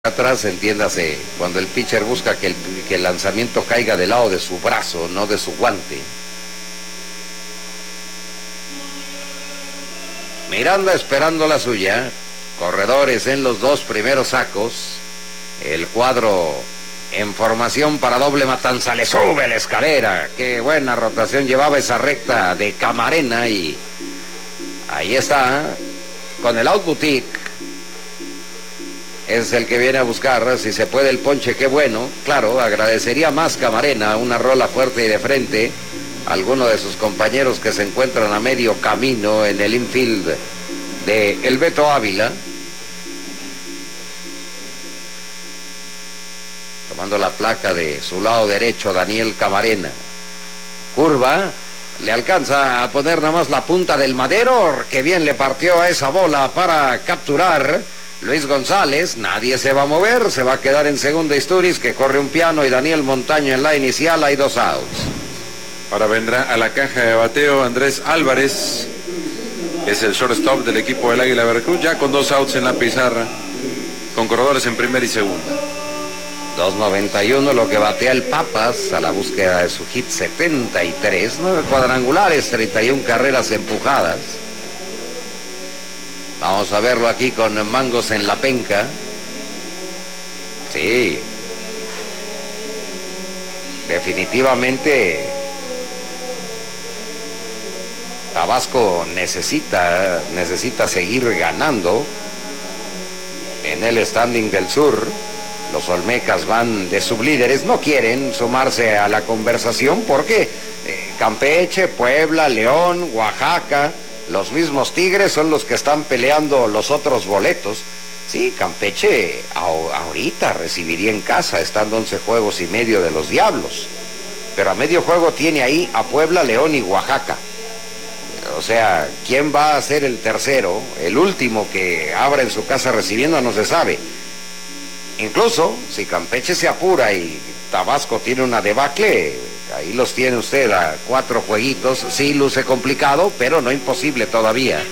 atrás, entiéndase, cuando el pitcher busca que el lanzamiento caiga del lado de su brazo, no de su guante. Miranda esperando la suya, corredores en los dos primeros sacos, el cuadro en formación para doble matanza, le sube la escalera, qué buena rotación llevaba esa recta de Camarena y ahí está, con el out boutique. Es el que viene a buscar, si se puede el ponche, qué bueno. Claro, agradecería más Camarena una rola fuerte y de frente a alguno de sus compañeros que se encuentran a medio camino en el infield de el Beto Ávila. Tomando la placa de su lado derecho, Daniel Camarena. Curva, le alcanza a poner nada más la punta del madero, que bien le partió a esa bola para capturar Luis González. Nadie se va a mover, se va a quedar en segunda Isturiz, que corre un piano, y Daniel Montaño en la inicial. Hay dos outs. Ahora vendrá a la caja de bateo Andrés Álvarez, que es el shortstop del equipo del Águila Veracruz, ya con dos outs en la pizarra, con corredores en primera y segunda. 2.91 lo que batea el Papas a la búsqueda de su hit 73, 9 cuadrangulares, 31 carreras empujadas. Vamos a verlo aquí con mangos en la penca. Sí. Definitivamente Tabasco necesita seguir ganando en el standing del sur. Los Olmecas van de sublíderes, no quieren sumarse a la conversación porque Campeche, Puebla, León, Oaxaca, los mismos Tigres son los que están peleando los otros boletos. Sí, Campeche ahorita recibiría en casa, estando 11 juegos y medio de los Diablos. Pero a medio juego tiene ahí a Puebla, León y Oaxaca. O sea, ¿quién va a ser el tercero? El último que abra en su casa recibiendo no se sabe. Incluso, si Campeche se apura y Tabasco tiene una debacle, ahí los tiene usted a 4 jueguitos. Sí, luce complicado, pero no imposible todavía.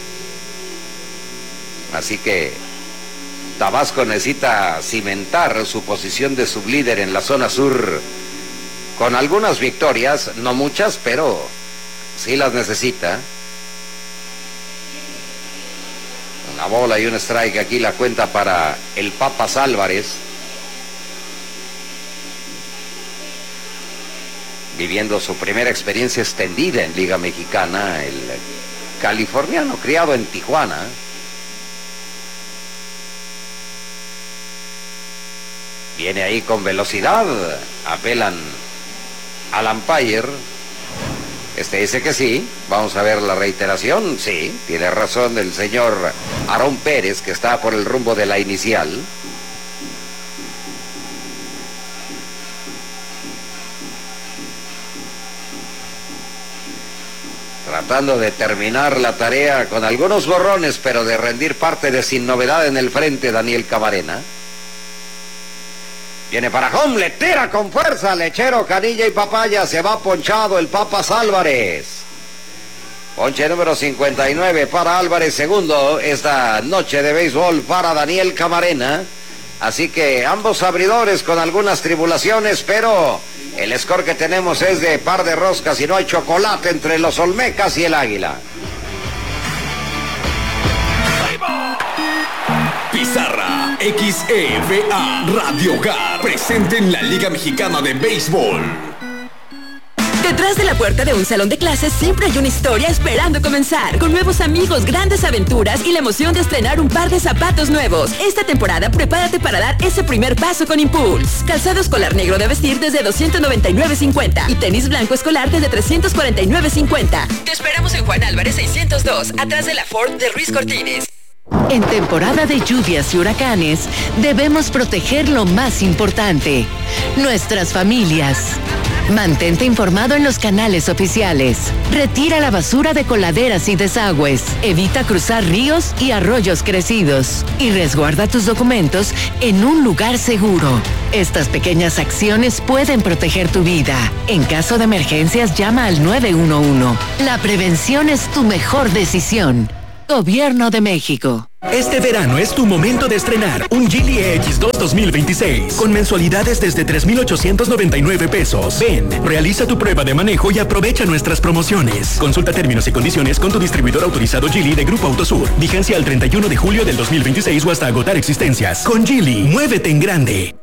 Así que Tabasco necesita cimentar su posición de sublíder en la zona sur con algunas victorias, no muchas, pero sí las necesita. Una bola y un strike, aquí la cuenta para el Papas Álvarez. Viviendo su primera experiencia extendida en Liga Mexicana, el californiano criado en Tijuana. Viene ahí con velocidad, apelan al umpire. Este dice que sí. Vamos a ver la reiteración. Sí, tiene razón el señor Aarón Pérez, que está por el rumbo de la inicial. Tratando de terminar la tarea con algunos borrones, pero de rendir parte de sin novedad en el frente, Daniel Camarena. Viene para home, le tira con fuerza, lechero, canilla y papaya, se va ponchado el Papas Álvarez. Ponche número 59 para Álvarez, segundo esta noche de béisbol para Daniel Camarena. Así que ambos abridores con algunas tribulaciones, pero el score que tenemos es de par de roscas y no hay chocolate entre los Olmecas y el Águila. Pizarra XEVA Radio Hogar, presente en la Liga Mexicana de Béisbol. Detrás de la puerta de un salón de clases siempre hay una historia esperando comenzar, con nuevos amigos, grandes aventuras y la emoción de estrenar un par de zapatos nuevos. Esta temporada prepárate para dar ese primer paso con Impulse. Calzado escolar negro de vestir desde $299.50 y tenis blanco escolar desde $349.50. Te esperamos en Juan Álvarez 602, atrás de la Ford de Ruiz Cortines. En temporada de lluvias y huracanes, debemos proteger lo más importante, nuestras familias. Mantente informado en los canales oficiales. Retira la basura de coladeras y desagües. Evita cruzar ríos y arroyos crecidos. Y resguarda tus documentos en un lugar seguro. Estas pequeñas acciones pueden proteger tu vida. En caso de emergencias, llama al 911. La prevención es tu mejor decisión. Gobierno de México. Este verano es tu momento de estrenar un Geely EX2 2026 con mensualidades desde 3,899 pesos. Ven, realiza tu prueba de manejo y aprovecha nuestras promociones. Consulta términos y condiciones con tu distribuidor autorizado Geely de Grupo Autosur. Vigencia al 31 de julio del 2026 o hasta agotar existencias. Con Geely, muévete en grande.